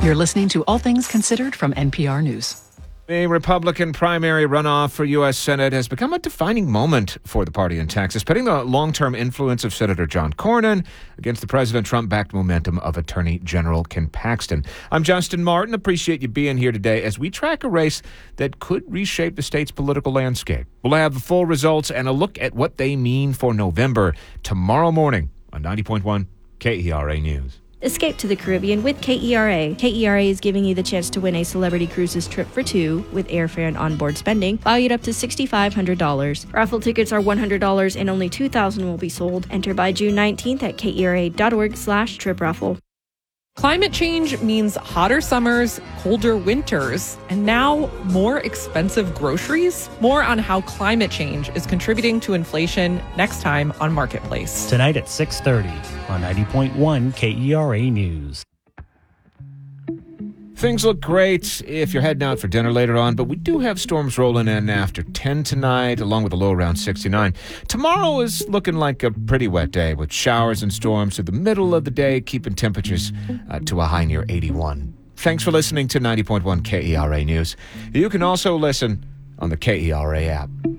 You're listening to All Things Considered from NPR News. A Republican primary runoff for U.S. Senate has become a defining moment for the party in Texas, pitting the long-term influence of Senator John Cornyn against the President Trump-backed momentum of Attorney General Ken Paxton. I'm Justin Martin. Appreciate you being here today as we track a race that could reshape the state's political landscape. We'll have the full results and a look at what they mean for November tomorrow morning on 90.1 KERA News. Escape to the Caribbean with KERA. KERA is giving you the chance to win a Celebrity Cruises trip for two with airfare and onboard spending, valued up to $6,500. Raffle tickets are $100 and only 2,000 will be sold. Enter by June 19th at kera.org/trip-raffle. Climate change means hotter summers, colder winters, and now more expensive groceries. More on how climate change is contributing to inflation next time on Marketplace. Tonight at 6:30 on 90.1 KERA News. Things look great if you're heading out for dinner later on, but we do have storms rolling in after 10 tonight, along with a low around 69. Tomorrow is looking like a pretty wet day with showers and storms through the middle of the day, keeping temperatures to a high near 81. Thanks for listening to 90.1 KERA News. You can also listen on the KERA app.